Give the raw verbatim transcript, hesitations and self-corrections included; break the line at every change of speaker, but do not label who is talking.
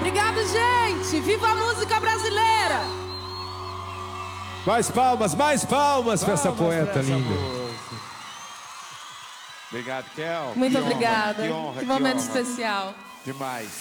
Obrigado, gente. Viva a música brasileira.
Mais palmas, mais palmas, palmas pra essa poeta linda.
Música. Obrigado, Kel.
Muito
que
obrigada.
Honra, que honra,
Que momento
que honra.
especial.
Demais.